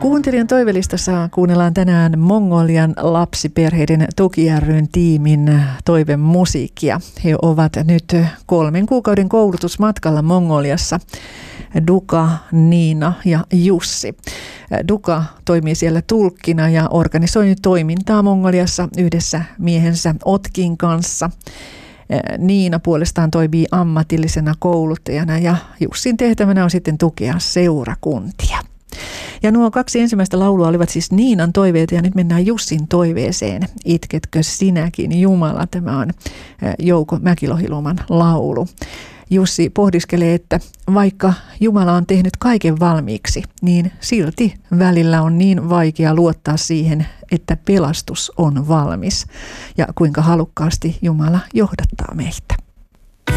Kuuntelijan toivelistassa kuunnellaan tänään Mongolian lapsiperheiden tuki ry:n tiimin toivemusiikkia. He ovat nyt 3 kuukauden koulutusmatkalla Mongoliassa. Duka, Niina ja Jussi. Duka toimii siellä tulkkina ja organisoi toimintaa Mongoliassa yhdessä miehensä Otkin kanssa. Niina puolestaan toimii ammatillisena kouluttajana ja Jussin tehtävänä on sitten tukea seurakuntia. Ja nuo 2 ensimmäistä laulua olivat siis Niinan toiveita ja nyt mennään Jussin toiveeseen. Itketkö sinäkin Jumala? Tämä on Jouko Mäkilohiluoman laulu. Jussi pohdiskelee, että vaikka Jumala on tehnyt kaiken valmiiksi, niin silti välillä on niin vaikea luottaa siihen, että pelastus on valmis ja kuinka halukkaasti Jumala johdattaa meitä.